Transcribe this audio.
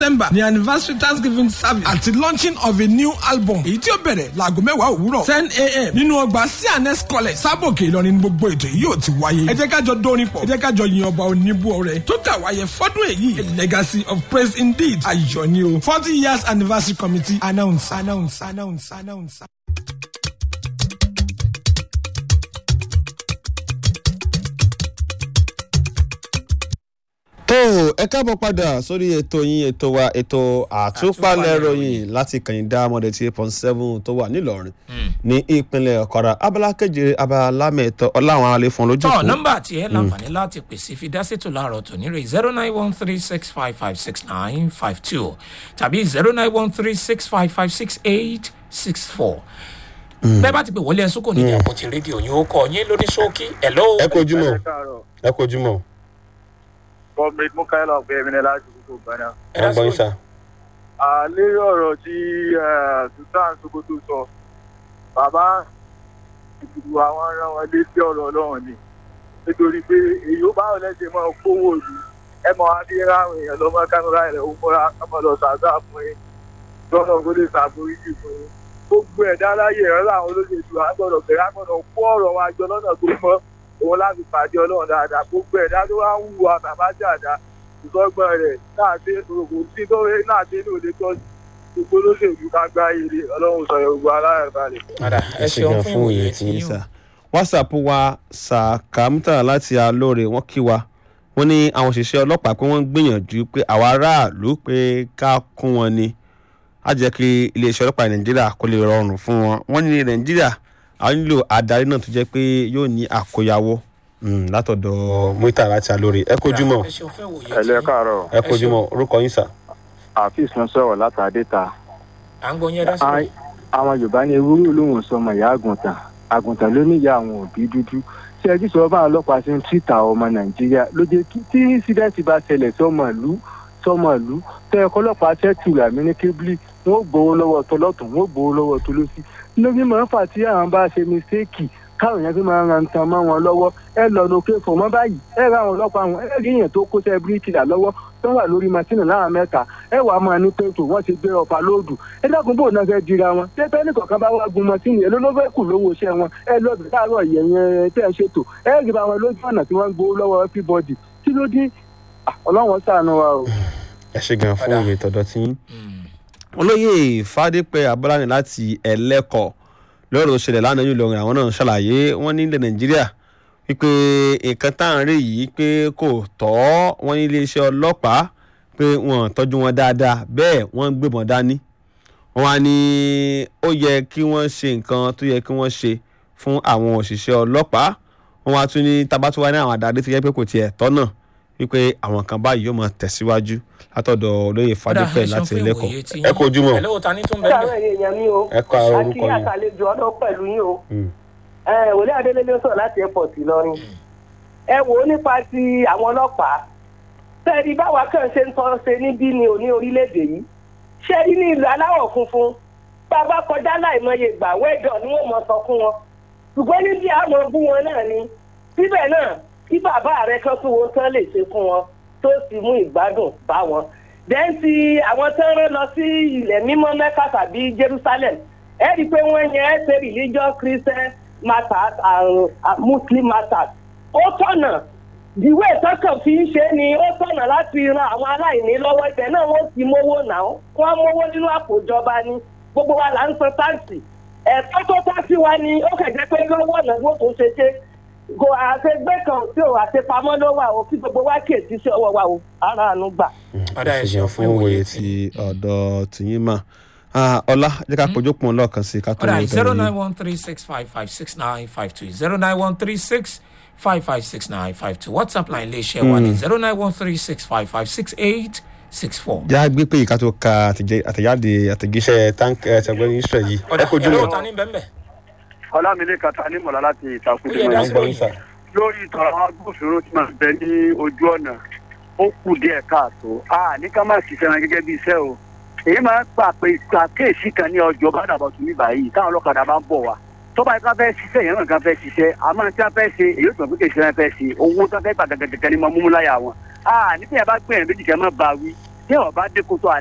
December the anniversary Thanksgiving service àti launching of a new album èyí tí ó bẹ̀rẹ̀ láago 10 òwúrọ̀ 10 a.m. nínú ọgbà CNS College Sábòkè Ìlọrin gbogbo ètò yìí yóò ti wáyé. Ẹ jẹ́ ká jọ dórin pọ̀, ẹ jẹ́ ká jọ yin ọba oníbú ọrẹ tó kà wáyé fọ́dún èyí. A legacy of praise indeed. Ayọ̀ ni o. 40 years anniversary committee announce. Ẹ káàbọ̀ padà sórí ètò yín ètò wa ètò àtúpalẹ̀ ìròyìn láti kànyìndá mọ́dé 8.7 tó wà nílọrin ní ìpínlẹ̀ Kwara abala keje abala mẹ́tọ́ ọláwọn alẹ́ fún lójú fún. nọ́mbà tí ẹ láǹfààní láti pèsè fi dá sétò láàárọ̀ tó nírè 09136556952 tàbí 09136556864. bẹ́ẹ̀ bá ti pè wọlé ẹ̀sùn kò ní ní àpótí rédíò yín ó kọ́ yín lóní ṣókí. ẹ kú ojúmọ́. Comrade Mukaila ọ̀gbẹ́mi ní láti gbogbo gbọ́nà. Ẹ̀gbọ́n ìsà. Lérí ọ̀rọ̀ tí Sultan Sokoto sọ, bàbá ìdìbò àwọn ará wọn létí ọ̀rọ̀ Ọlọ́run ni. Nítorí pé èyí ó bá wọn lẹ́sẹ̀ máa kówó òdu. Ẹ mọ̀ wá bí ráhùn èèyàn lọ́mọ kámẹ́rà rẹ̀ ó múra ọmọ lọ sàdúrà fún yín. Lọ́nà kó lè ṣàforíjì fún yín. Gbogbo ẹ̀dá láyé ẹ̀rọ làwọn olóṣèlú àgbọ̀dọ̀ bẹ̀rẹ̀ àgbọ̀dọ̀ kó ọ̀rọ̀ wa jọ lọ́nà tó mọ́. Òun láti pàdé Ọlọ́run dáadáa gbogbo ẹ̀dá tó wá ń wù bàbá jàdá ìtọ́gbọ́n rẹ̀ náà dé òkú tí tó rẹ̀ náà dé ní òde tó gbogbo lóṣèlú ká gbá ire Ọlọ́run sọ gbogbo aláìbalẹ̀. ẹ ṣeun fún òye tí yín. WhatsApp wa sàkámítà láti alóore wọn kí wa wọn ní àwọn òṣìṣẹ́ ọlọ́pàá pé wọ́n ń gbìyànjú pé àwa aráàlú pé ká kún wọn ni á jẹ́ kí iléeṣẹ́ ọlọ́pàá Nàìjíríà kó lè rọrùn fún wọn. Wọ́n ní Nàìjíríà àwọn nílò adarí náà tó jẹ́ pé yóò ní àkóyawọ́ látọ̀dọ̀ Muita láti alóore. Ẹ kojúmọ́. Ẹlẹ́ káàárọ̀. Ẹ kojúmọ́ orúkọ yín sà. Àfíìsì ń sọ̀rọ̀ látàdé ta. À ń gbọ́ yẹn dá sí. Àwọn Yorùbá ní ewúrẹ́ olóhùn sọmọ ìyá àgùntàn ló ní ìyá àwọn òbí dúdú. Ṣé ẹjú sọ bá ọlọ́pàá ṣe ń tìta ọmọ Nàìjíríà ló jẹ́ tí ínsídẹ́ǹtì bá ṣẹlẹ̀ sọmọ ìlú tẹ ẹ̀kọ́ ọlọ́pàá ṣẹ́tù ràmí ní kébìlì wọ́n gbowó lọ́wọ́ tọlọ́tún wọ́n gbowó lọ́wọ́ tolósì. lórí máa ń fà tí àwọn bá ṣe mistake káwọn yẹn fi máa ń ran tan mọ́ wọn lọ́wọ́ ẹ lọ lókè fò mọ́ báyìí ẹ ra àwọn ọlọ́pàá wọn ẹ rí èèyàn tó kó sẹ́ bíríkìlà lọ́wọ́ tó wà lórí masínì láwọn mẹ́ta ẹ wàá máa ní pẹ̀tù wọ́n ti gbé ọ̀pá lóòdù ẹ dákun bò náà fẹ́ dira wọn tẹ́tẹ́ ní kọ̀ọ̀kan bá wá gun masínì ẹ ló fẹ́ kù lówó iṣẹ́ wọn ẹ lọ́bẹ̀ láàárọ̀ yẹn tẹ́ ẹ ṣètò ẹ rí bá wọn lójú ọ̀nà tí wọ́n ń gbowó lọ́wọ́ everybody kí ló dé Ọlọ́run ṣàánú wa o. Ẹ ṣe gan fún òye tọ̀dọ̀ tí yín. Olóyè Fádépẹ́ Abọ́láni láti Ẹlẹ́kọ̀ lọ́rọ̀ ṣẹlẹ̀ lánàá yìí lọ́rùn àwọn náà ṣàlàyé wọ́n ní ilẹ̀ Nàìjíríà wípé nǹkan tá à ń rí yìí pé kò tọ́ wọ́n ní iléeṣẹ́ ọlọ́pàá pé wọ́n tọ́jú wọn dáadáa bẹ́ẹ̀ wọ́n ń gbébọn dání. Wọ́n wá ní ó yẹ kí wọ́n ṣe nǹkan tó yẹ kí wọ́n ṣe fún àwọn òṣìṣẹ́ ọlọ́pàá. Wọ́n wá tún ní tabatuwa ní àwọn àdáde tó yẹ pé kò tiẹ̀ tọ́ náà wípé àwọn kan báyìí yóò máa tẹ̀síwájú látọ̀dọ̀ olóyè Fádépẹ́ láti Ẹlẹ́kọ̀. Ẹ kú ojúmọ́. ẹ lóò ta ní tún bẹ́ẹ̀. Ẹ kọ àwọn orúkọ yín. àkàlejò ọdún pẹ̀lú yín o. Wòlé Adélélé sọ̀rọ̀ láti airport Ìlọrin. Ẹ wò ó nípa ti àwọn ọlọ́pàá. Sẹ́ẹ̀dì báwa kàn ṣe ń tọ́ ṣe níbí ni òní orílẹ̀-èdè yìí. Ṣé rí ní ìlú aláwọ̀ funfun? Bàbá kọjá láìmọye ìgbà wẹ́dọ̀ ni wọ́n mọ sọ fún wọn. Ṣùgbọ́n níbi àmọ́ bú wọn náà ni. Síbẹ̀ náà kí bàbá rẹ kan tún wo tán lè ṣe fún wọn tó sì mú ìgbádùn bá wọn. Dẹ́ńtì àwọn tó ń rán lọ sí ilẹ̀ mímọ́ Mẹ́kà tàbí Jerusalem ẹ rí i pé wọ́n yẹn ṣe religious Christian matters and Muslim matters. Ó tọ̀nà ìwé ìtọ́kàn fi ń ṣe ni ó tọ̀nà láti ran àwọn aláìní lọ́wọ́ ibẹ̀ náà wọ́n ti mówó náà wọ́n mówó nínú àpòjọba ni gbogbo wa là ń san táǹsì ẹ̀tọ́ tó tọ́ sí wa ni ó kẹ̀jẹ́ pé lọ́wọ́ náà wọ́n tó ṣe kò àṣegbé kan tí ò àṣepamọ́ ló wà ó kí gbogbo wa kíyèsí sí ọwọ́ wa o ara àánú gbà. Ọ̀dà ẹ̀ṣẹ̀ fún òye ti ọ̀dọ̀ tìyín mà. Ọlá jẹ́ ká kojú pọ̀ lọ́ọ̀kan sí ká tó lè bẹ̀rẹ̀. 09136556952 09136556952 WhatsApp line iléeṣẹ́ wa ní 09136556864. Yá gbé pé ìka tó ka àtẹ̀jíṣẹ́ tank ẹ̀ṣẹ̀gbẹ́ Israel yìí. Ẹ kojú lọ. Ọlámilé kata ní mọ̀lá láti ìtàkùn lórí ìtàn àwọn agbófinró tí máa ń bẹ ní ojú ọ̀nà ó kù díẹ̀ káàtó ní ká má ṣiṣẹ́ wọn gẹ́gẹ́ bí iṣẹ́ o èyí máa ń pàkíyèsí kan ní ọjọ́ bá dàbọ̀ tún ní báyìí táwọn ọlọ́kadà bá ń bọ̀ wá tó bá yẹ ká fẹ́ ṣiṣẹ́ yẹn náà ká fẹ́ ṣiṣẹ́ àmọ́ tí wọ́n fẹ́ ṣe èyí tó ń pè ṣe wọ́n fẹ́ ṣe owó tó fẹ́ gbà gẹ́gẹ́ ní mọ́ múmú láyà wọn níbi yẹn bá gbẹ̀yìn méjì kẹ́ mọ́ bá wí tí ọba dé kótó